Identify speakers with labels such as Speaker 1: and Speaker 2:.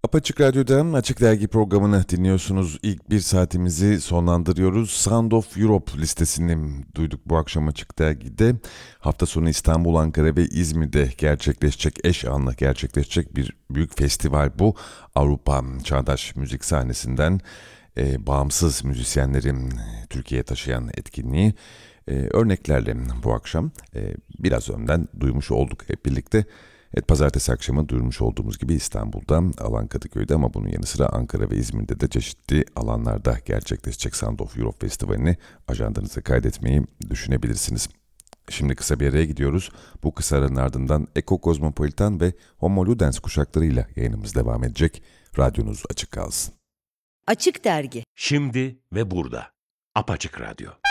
Speaker 1: Apaçık Radyo'da Açık Dergi programını dinliyorsunuz. İlk bir saatimizi sonlandırıyoruz. Sound of Europe listesini duyduk bu akşam Açık Dergi'de. Hafta sonu İstanbul, Ankara ve İzmir'de eş anlı gerçekleşecek bir büyük festival bu. Avrupa çağdaş müzik sahnesinden bağımsız müzisyenlerin Türkiye'ye taşıyan etkinliği. Örneklerle bu akşam biraz önden duymuş olduk hep birlikte. Evet, pazartesi akşamı duyurmuş olduğumuz gibi İstanbul'da, Alan Kadıköy'de ama bunun yanı sıra Ankara ve İzmir'de de çeşitli alanlarda gerçekleşecek Sound of Europe Festivali'ni ajandanıza kaydetmeyi düşünebilirsiniz. Şimdi kısa bir araya gidiyoruz. Bu kısa aranın ardından Eko Kozmopolitan ve Homo Ludens kuşaklarıyla yayınımız devam edecek. Radyonuz açık kalsın.
Speaker 2: Açık Dergi.
Speaker 3: Şimdi ve burada. Apaçık Radyo.